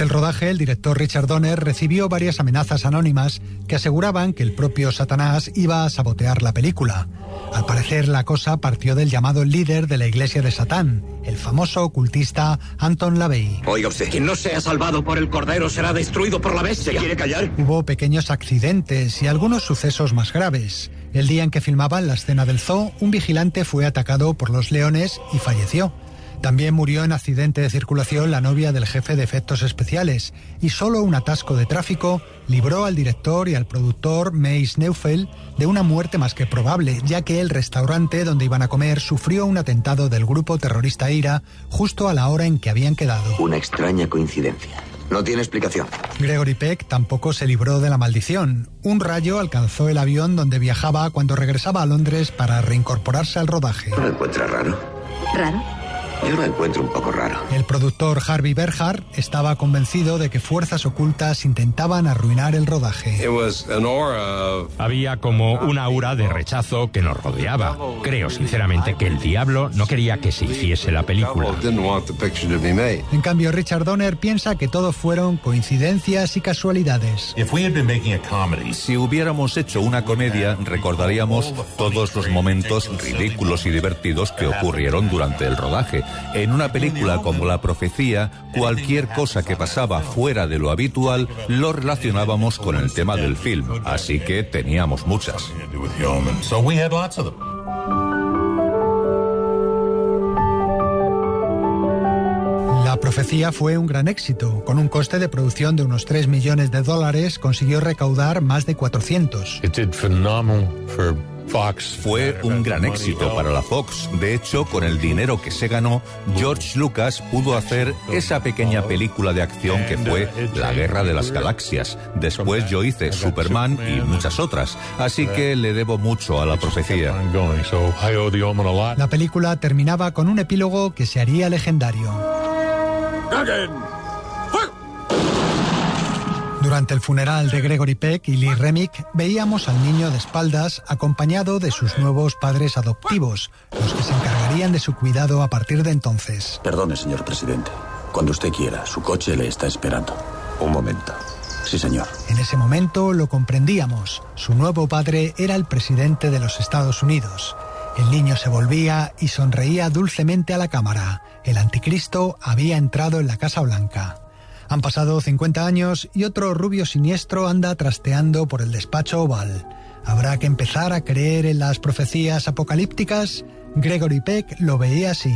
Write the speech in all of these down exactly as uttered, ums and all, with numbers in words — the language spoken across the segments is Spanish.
Durante el rodaje, el director Richard Donner recibió varias amenazas anónimas que aseguraban que el propio Satanás iba a sabotear la película. Al parecer, la cosa partió del llamado líder de la Iglesia de Satán, el famoso ocultista Anton LaVey. Oiga usted, quien no sea salvado por el Cordero será destruido por la bestia. ¿Quiere callar? Hubo pequeños accidentes y algunos sucesos más graves. El día en que filmaban la escena del zoo, un vigilante fue atacado por los leones y falleció. También murió en accidente de circulación la novia del jefe de efectos especiales, y solo un atasco de tráfico libró al director y al productor Mace Neufeld de una muerte más que probable, ya que el restaurante donde iban a comer sufrió un atentado del grupo terrorista IRA justo a la hora en que habían quedado. Una extraña coincidencia. No tiene explicación. Gregory Peck tampoco se libró de la maldición. Un rayo alcanzó el avión donde viajaba cuando regresaba a Londres para reincorporarse al rodaje. ¿Lo encuentra raro? ¿Raro? Yo lo encuentro un poco raro. El productor Harvey Bernhard estaba convencido de que fuerzas ocultas intentaban arruinar el rodaje. Había como una aura de rechazo que nos rodeaba. Creo sinceramente que el diablo no quería que se hiciese la película. En cambio, Richard Donner piensa que todo fueron coincidencias y casualidades. Si hubiéramos hecho una comedia, recordaríamos todos los momentos ridículos y divertidos que ocurrieron durante el rodaje. En una película como La Profecía, cualquier cosa que pasaba fuera de lo habitual lo relacionábamos con el tema del film, así que teníamos muchas. La Profecía fue un gran éxito. Con un coste de producción de unos tres millones de dólares, consiguió recaudar más de cuatrocientos. Fue un gran éxito para la Fox. De hecho, con el dinero que se ganó, George Lucas pudo hacer esa pequeña película de acción que fue La Guerra de las Galaxias. Después yo hice Superman y muchas otras, así que le debo mucho a La Profecía. La película terminaba con un epílogo que se haría legendario. Durante el funeral de Gregory Peck y Lee Remick, veíamos al niño de espaldas acompañado de sus nuevos padres adoptivos, los que se encargarían de su cuidado a partir de entonces. Perdone, señor presidente. Cuando usted quiera, su coche le está esperando. Un momento. Sí, señor. En ese momento lo comprendíamos. Su nuevo padre era el presidente de los Estados Unidos. El niño se volvía y sonreía dulcemente a la cámara. El anticristo había entrado en la Casa Blanca. Han pasado cincuenta años y otro rubio siniestro anda trasteando por el despacho oval. ¿Habrá que empezar a creer en las profecías apocalípticas? Gregory Peck lo veía así.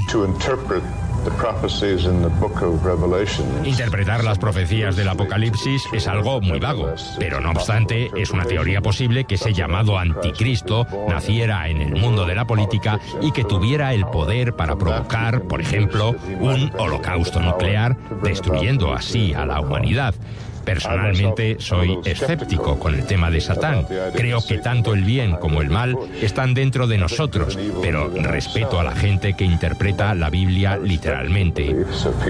Interpretar las profecías del Apocalipsis es algo muy vago, pero no obstante es una teoría posible que ese llamado anticristo naciera en el mundo de la política y que tuviera el poder para provocar, por ejemplo, un holocausto nuclear, destruyendo así a la humanidad. Personalmente soy escéptico con el tema de Satán. Creo que tanto el bien como el mal están dentro de nosotros, pero respeto a la gente que interpreta la Biblia literalmente.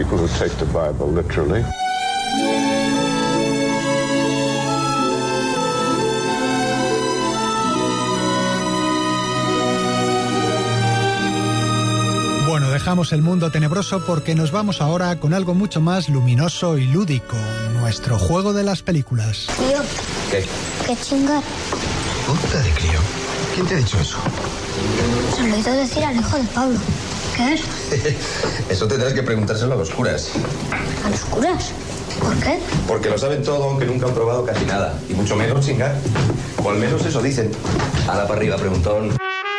Bueno, dejamos el mundo tenebroso porque nos vamos ahora con algo mucho más luminoso y lúdico, nuestro juego de las películas. Tío. ¿Qué? ¿Qué chingar? Puta de crío. ¿Quién te ha dicho eso? Se lo he oído decir al hijo de Pablo. ¿Qué es? Eso tendrás que preguntárselo a los curas. ¿A los curas? ¿Por qué? Porque lo saben todo, aunque nunca han probado casi nada. Y mucho menos chingar. O al menos eso dicen. A la para arriba, preguntón.